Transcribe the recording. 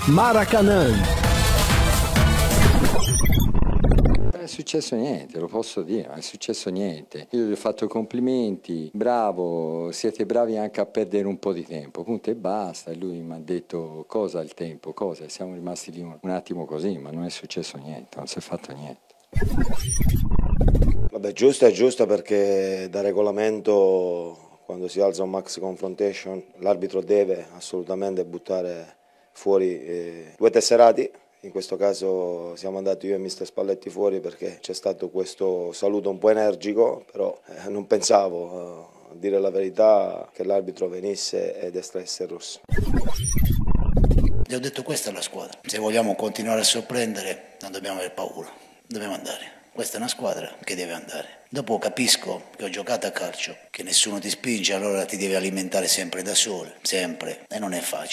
Maracanã. Non è successo niente, lo posso dire, non è successo niente. Io gli ho fatto i complimenti, bravo, siete bravi anche a perdere un po' di tempo, punto e basta. E lui mi ha detto cosa il tempo, cosa, e siamo rimasti lì un attimo così, ma non è successo niente, non si è fatto niente. Vabbè, giusto è giusto perché da regolamento quando si alza un max confrontation l'arbitro deve assolutamente buttare fuori due tesserati. In questo caso siamo andati io e mister Spalletti fuori perché c'è stato questo saluto un po' energico, però non pensavo, a dire la verità, che l'arbitro venisse ed estraesse il rosso. Gli ho detto questa è la squadra, se vogliamo continuare a sorprendere non dobbiamo aver paura, dobbiamo andare. Questa è una squadra che deve andare. Dopo capisco che ho giocato a calcio, che nessuno ti spinge, allora ti devi alimentare sempre da solo, sempre, e non è facile.